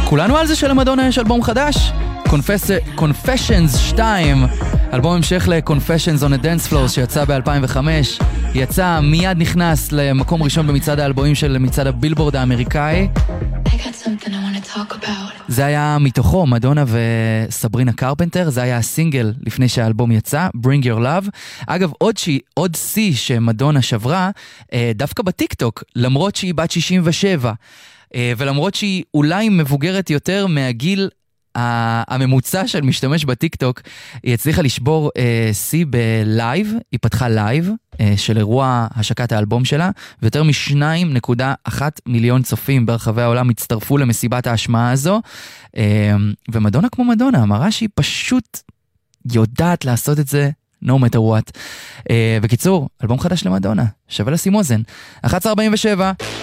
כולנו על זה שלמדונה יש אלבום חדש, Confessions 2, אלבום המשך ל-Confessions on a Dance Floor שיצא ב-2005, יצא מיד נכנס למקום ראשון במצעד האלבומים של מצעד הבילבורד האמריקאי. זה היה מתוכו מדונה וסברינה קרפנטר, זה היה הסינגל לפני שהאלבום יצא, Bring Your Love. אגב, עוד שיא שמדונה שברה, דווקא בטיקטוק, למרות שהיא בת 67, ולמרות שהיא אולי מבוגרת יותר מהגיל הממוצע של משתמש בטיקטוק, היא הצליחה לשבור שיא בלייב, היא פתחה לייב של אירוע השקת האלבום שלה, ויותר מ2.1 מיליון צופים ברחבי העולם הצטרפו למסיבת ההשמעה הזו, ומדונה כמו מדונה, מראה שהיא פשוט יודעת לעשות את זה no matter what. בקיצור, אלבום חדש למדונה, שווה לשים אוזן. 11:47